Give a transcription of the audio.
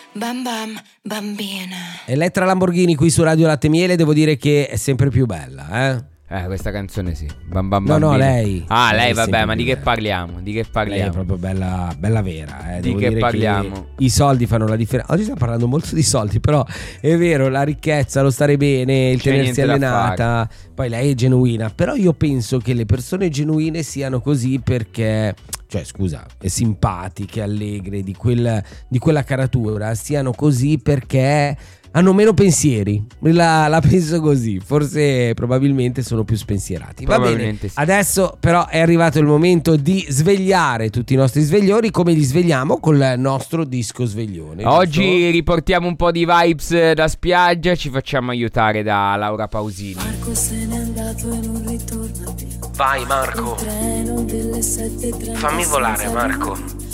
Bam bam, bambina. Elettra Lamborghini qui su Radio Latte Miele, devo dire che è sempre più bella, Questa canzone sì. Bam bam No, bambina. lei. Ah, lei Lei è vabbè, sempre ma di più che bella. parliamo? Di che Lei è parliamo? proprio bella, bella vera. Di Devo che dire parliamo? I soldi fanno la differenza. Oggi stiamo parlando molto di soldi, però è vero, la ricchezza, lo stare bene, il C'è tenersi niente da allenata. Poi lei è genuina. Però io penso che le persone genuine siano così perché, cioè scusa, è simpatiche, allegre, di quella caratura, siano così perché hanno meno pensieri. La penso così. Forse probabilmente sono più spensierati. Va bene. Probabilmente sì. Adesso però è arrivato il momento di svegliare tutti i nostri sveglioni. Come li svegliamo? Col nostro disco sveglione. Oggi giusto? riportiamo un po' di vibes da spiaggia. Ci facciamo aiutare da Laura Pausini. Marco se n'è andato e non ritorna più. Vai Marco, Il treno delle 7:30 fammi volare senza Marco. lui.